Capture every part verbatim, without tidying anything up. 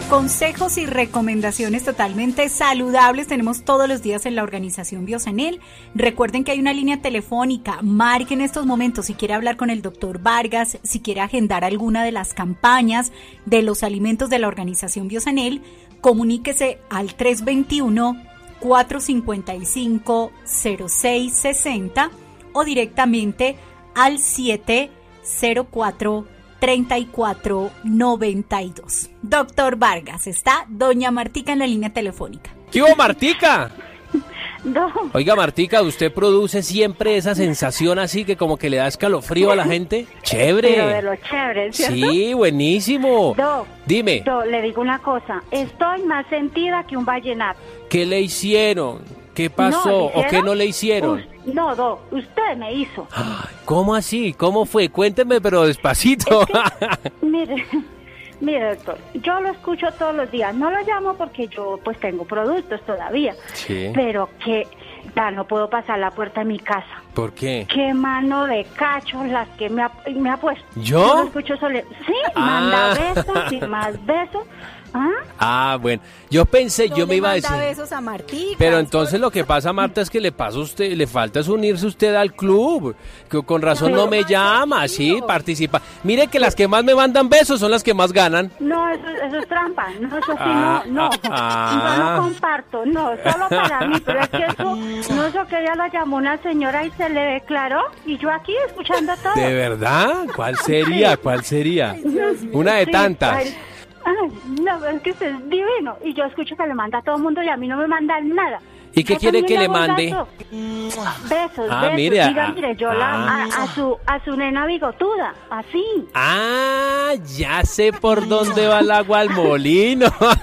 Consejos y recomendaciones totalmente saludables tenemos todos los días en la organización Biosanel. Recuerden que hay una línea telefónica. Marque en estos momentos si quiere hablar con el doctor Vargas, si quiere agendar alguna de las campañas de los alimentos de la organización Biosanel, comuníquese al tres dos uno, cuatro cinco cinco, cero seis seis cero o directamente al siete cero cuatro, treinta y cuatro noventa y dos. Doctor Vargas, está doña Martica en la línea telefónica. ¿Qué hubo, Martica? No. Oiga, Martica, ¿usted produce siempre esa sensación así que como que le da escalofrío a la gente? ¡Chévere! Pero de lo chévere, ¿cierto? Sí, buenísimo. Do, Dime. Do, le digo una cosa, estoy más sentida que un vallenato. ¿Qué le hicieron? ¿Qué pasó? No, ¿O qué no le hicieron? Us, no, Do, usted me hizo. Ay, ¿cómo así? ¿Cómo fue? Cuénteme, pero despacito. Es que, mire, mire, doctor, yo lo escucho todos los días. No lo llamo porque yo pues tengo productos todavía. Sí. Pero que ya no puedo pasar la puerta de mi casa. ¿Por qué? Qué mano de cachos las que me ha, me ha puesto. ¿Yo? Yo lo escucho solo. Sí, Ah. manda besos y más besos. ¿Ah? Ah, bueno. Yo pensé, No yo me le iba a manda decir. besos a Martica. Pero entonces lo que pasa, Marta, es que le pasa a usted, le falta es unirse usted al club. Que con razón no me llama, sí, participa. Mire que las que más me mandan besos son las que más ganan. No, eso, eso es trampa. No, eso sí, Ah, no, no. ah, Yo ah. no comparto, no, solo para mí. Pero es que eso, no, eso que ella la llamó una señora y se le declaró. Y yo aquí escuchando todo. ¿De verdad? ¿Cuál sería? ¿Cuál sería? Una de Sí, tantas. ay, ay, no, es que usted es divino. Y yo escucho que le manda a todo el mundo y a mí no me manda nada. ¿Y qué Yo quiere también que le hago un mande? gasto. Besos, Ah, besos. mire, Diga, ah, mire, yo la, ah. a, a su a su nena bigotuda, así. Ah, ya sé por dónde va el agua al molino.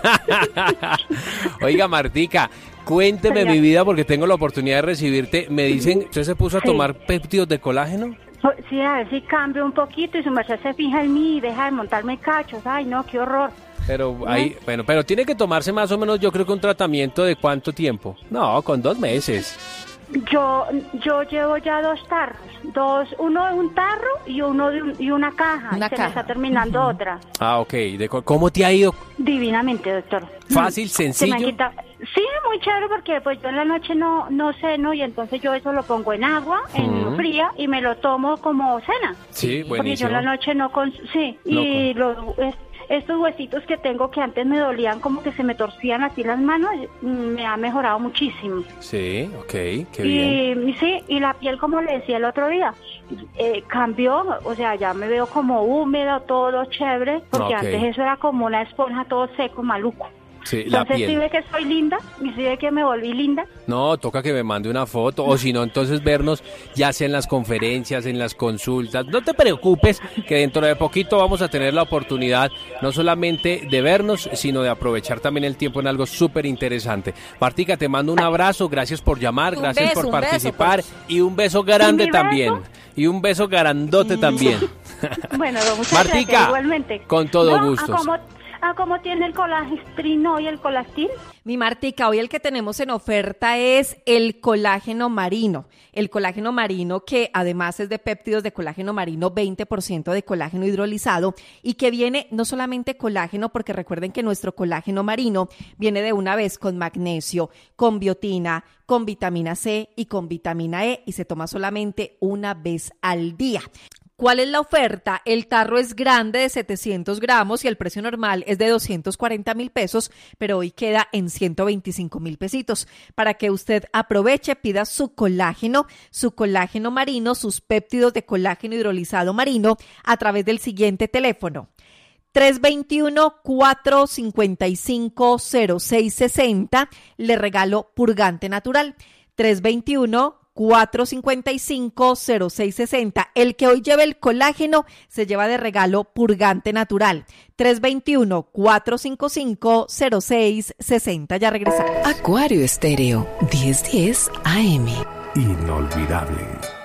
Oiga, Martica, cuénteme Señor. mi vida porque tengo la oportunidad de recibirte. Me dicen, ¿usted se puso a Sí. tomar péptidos de colágeno? Sí, a ver si cambio un poquito y su merced se fija en mí y deja de montarme cachos. Ay, no, qué horror. Pero ahí, bueno, pero tiene que tomarse más o menos, yo creo que un tratamiento de cuánto tiempo. No, con dos meses. Yo yo llevo ya dos tarros, dos, uno de un tarro y uno de un- y una caja. Una y se caja. me está terminando otra. Ah, ok. ¿De cu- ¿Cómo te ha ido? Divinamente, doctor. Fácil, Se me sencillo. han quitado- Sí, muy chévere porque pues yo en la noche no no ceno y entonces yo eso lo pongo en agua, en Ujú. fría y me lo tomo como cena. Sí, Porque yo buenísimo. en la noche no con sí No y los es- estos huesitos que tengo que antes me dolían como que se me torcían así las manos, mm, me ha mejorado muchísimo. Sí, ok, qué bien. Y, y sí, y la piel, como le decía el otro día, eh, cambió, o sea, ya me veo como húmedo, todo chévere, porque Ok. antes eso era como una esponja, todo seco, maluco. Sí, la Entonces sí piel. ve que soy linda, y sí ve que me volví linda. No, toca que me mande una foto, o si no, entonces vernos ya sea en las conferencias, en las consultas. No te preocupes, que dentro de poquito vamos a tener la oportunidad no solamente de vernos, sino de aprovechar también el tiempo en algo súper interesante. Martica, te mando un abrazo, gracias por llamar, Un gracias beso, por un beso, participar, pues. y un beso grande ¿Y mi beso? también, y un beso grandote también. Bueno, muchas Martica, gracias, igualmente. con todo No, gusto. ¿A cómo, a cómo tiene el colagestrino y el colastil? Mi Martica, hoy el que tenemos en oferta es el colágeno marino. El colágeno marino que además es de péptidos de colágeno marino, veinte por ciento de colágeno hidrolizado y que viene no solamente colágeno, porque recuerden que nuestro colágeno marino viene de una vez con magnesio, con biotina, con vitamina C y con vitamina E y se toma solamente una vez al día. ¿Cuál es la oferta? El tarro es grande de setecientos gramos y el precio normal es de doscientos cuarenta mil pesos, pero hoy queda en ciento veinticinco mil pesitos. Para que usted aproveche, pida su colágeno, su colágeno marino, sus péptidos de colágeno hidrolizado marino a través del siguiente teléfono. tres dos uno, cuatro cinco cinco, cero seis seis cero, le regalo Purgante Natural. tres dos uno, cuatro cinco cinco, cero seis seis cero. El que hoy lleve el colágeno se lleva de regalo Purgante Natural. tres dos uno, cuatro cinco cinco, cero seis seis cero. Ya regresamos. Acuario Estéreo, diez diez A M. Inolvidable.